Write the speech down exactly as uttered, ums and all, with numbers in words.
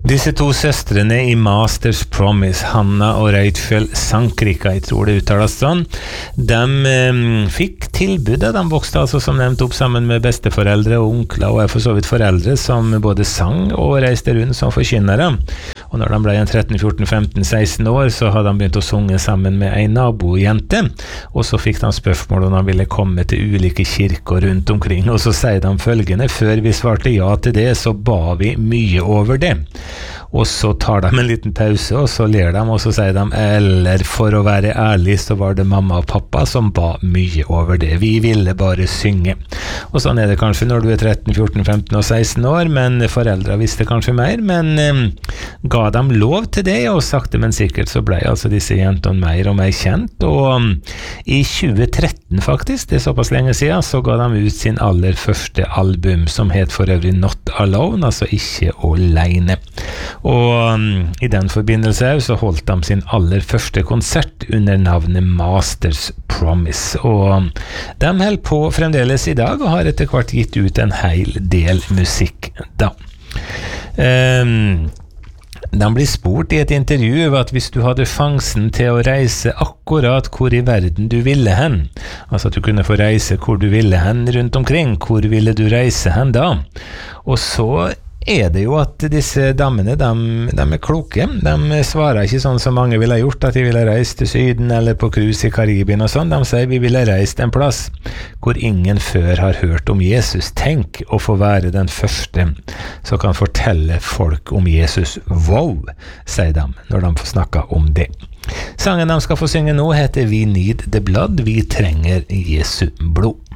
Disse to søstrene i Masters Promise, Hanna og Reitfjell Sankrika, jeg tror det uttales sånn, de eh, fikk tilbudet. De vokste altså som nevnt opp sammen med besteforeldre og onkler, og er for så vidt foreldre som både sang og reiste rundt som forkynnere. Og når de ble tretten, fjorten, femten, seksten år, så hadde de begynt å synge sammen med en nabojente, og så fikk de spørsmål om de ville komme til ulike kirker rundt omkring, og så sier de følgende: før vi svarte ja til det, så ba vi mye over det. Og så tar de en liten pause, og så ler de, og så sier de, eller for å være ærlig, så var det mamma og pappa som ba mye over det. Vi ville bare synge. Og sånn er det kanskje når du er tretten, fjorten, femten og seksten år, men foreldre visste kanskje mer, men eh, ga dem lov til det, og sakte men sikkert så ble altså disse jentene mer og mer kjent, og um, i tjue tretten faktisk, det er såpass lenge siden, så ga de ut sin aller første album, som het for øvrig Not Alone, altså ikke alene. Og um, i den forbindelse så holdt de sin aller første konsert under navnet Masters Promise, og um, de holder på fremdeles i dag og har etter hvert gitt ut en hel del musikk da. Um, De blir spurt i et intervju at hvis du hadde sjansen til å reise akkurat hvor i verden du ville hen, altså at du kunne få reise hvor du ville hen rundt omkring, hvor ville du reise hen da? Og så er det jo at disse damene, de, de er kloke. De svarer ikke sånn som mange ville ha gjort, at de ville reise til Syden eller på cruise i Karibien og sånn. De sier vi ville reise til en plass hvor ingen før har hørt om Jesus. Tenk å få være den første som kan fortelle folk om Jesus. Wow, sier de når de får snakke om det. Sangen de skal få synge nå heter We Need the Blood. Vi trenger Jesu blod.